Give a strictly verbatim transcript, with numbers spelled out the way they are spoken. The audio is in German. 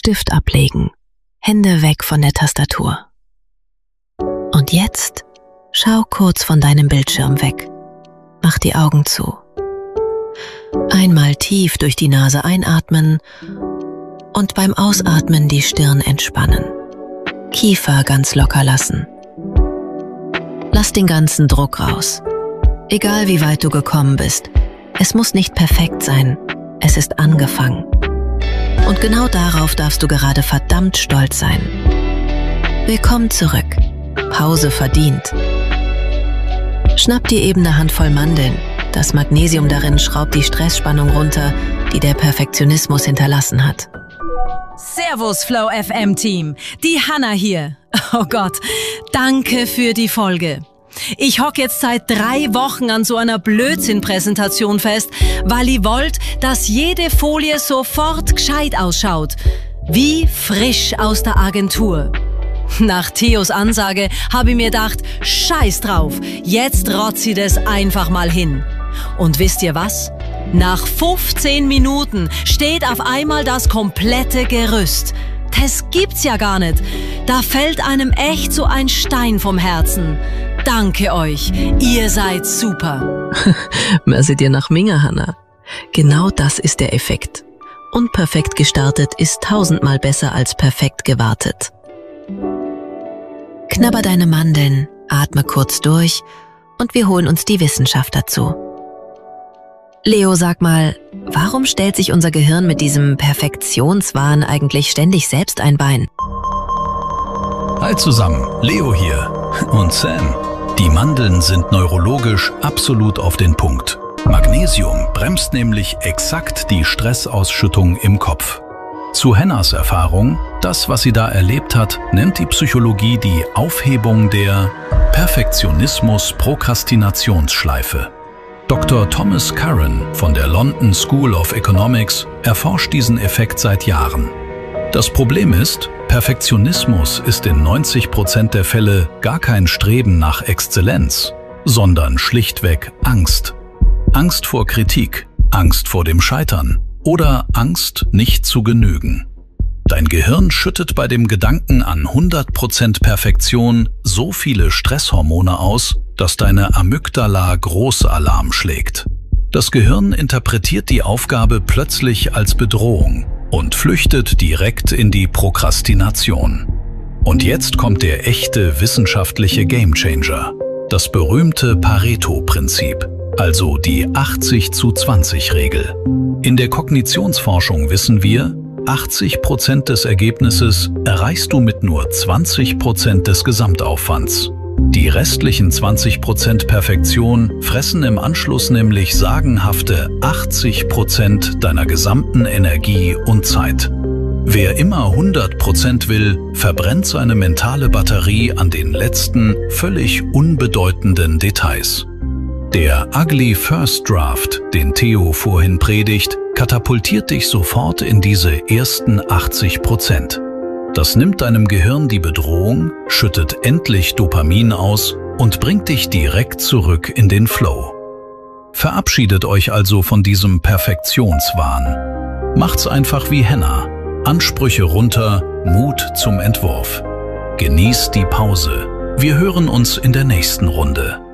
Stift ablegen, Hände weg von der Tastatur. Und jetzt schau kurz von deinem Bildschirm weg. Mach die Augen zu. Einmal tief durch die Nase einatmen und beim Ausatmen die Stirn entspannen. Kiefer ganz locker lassen. Lass den ganzen Druck raus. Egal wie weit du gekommen bist, es muss nicht perfekt sein, es ist angefangen. Und genau darauf darfst du gerade verdammt stolz sein. Willkommen zurück. Pause verdient. Schnapp dir eben eine Handvoll Mandeln. Das Magnesium darin schraubt die Stressspannung runter, die der Perfektionismus hinterlassen hat. Servus Flow F M Team, die Hanna hier. Oh Gott, danke für die Folge. Ich hock jetzt seit drei Wochen an so einer Blödsinn-Präsentation fest, weil ich wollt, dass jede Folie sofort gescheit ausschaut. Wie frisch aus der Agentur. Nach Theos Ansage habe ich mir gedacht, scheiß drauf, jetzt rotz ich das einfach mal hin. Und wisst ihr was? Nach fünfzehn Minuten steht auf einmal das komplette Gerüst. Das gibt's ja gar nicht. Da fällt einem echt so ein Stein vom Herzen. Danke euch, ihr seid super. Merci dir nach Minga, Hanna. Genau das ist der Effekt. Unperfekt gestartet ist tausendmal besser als perfekt gewartet. Knabber deine Mandeln, atme kurz durch und wir holen uns die Wissenschaft dazu. Leo, sag mal, warum stellt sich unser Gehirn mit diesem Perfektionswahn eigentlich ständig selbst ein Bein? Hi zusammen, Leo hier. Und Sam. Die Mandeln sind neurologisch absolut auf den Punkt. Magnesium bremst nämlich exakt die Stressausschüttung im Kopf. Zu Hennas Erfahrung, das, was sie da erlebt hat, nennt die Psychologie die Aufhebung der Perfektionismus-Prokrastinationsschleife. Doktor Thomas Curran von der London School of Economics erforscht diesen Effekt seit Jahren. Das Problem ist, Perfektionismus ist in neunzig Prozent der Fälle gar kein Streben nach Exzellenz, sondern schlichtweg Angst. Angst vor Kritik, Angst vor dem Scheitern oder Angst, nicht zu genügen. Dein Gehirn schüttet bei dem Gedanken an hundert Prozent Perfektion so viele Stresshormone aus, dass deine Amygdala Großalarm schlägt. Das Gehirn interpretiert die Aufgabe plötzlich als Bedrohung und flüchtet direkt in die Prokrastination. Und jetzt kommt der echte wissenschaftliche Gamechanger, das berühmte Pareto-Prinzip, also die achtzig zu zwanzig Regel. In der Kognitionsforschung wissen wir, achtzig Prozent des Ergebnisses erreichst du mit nur zwanzig Prozent des Gesamtaufwands. Die restlichen zwanzig Prozent Perfektion fressen im Anschluss nämlich sagenhafte achtzig Prozent deiner gesamten Energie und Zeit. Wer immer hundert Prozent will, verbrennt seine mentale Batterie an den letzten, völlig unbedeutenden Details. Der Ugly First Draft, den Theo vorhin predigt, katapultiert dich sofort in diese ersten achtzig Prozent. Das nimmt deinem Gehirn die Bedrohung, schüttet endlich Dopamin aus und bringt dich direkt zurück in den Flow. Verabschiedet euch also von diesem Perfektionswahn. Macht's einfach wie Henna. Ansprüche runter, Mut zum Entwurf. Genießt die Pause. Wir hören uns in der nächsten Runde.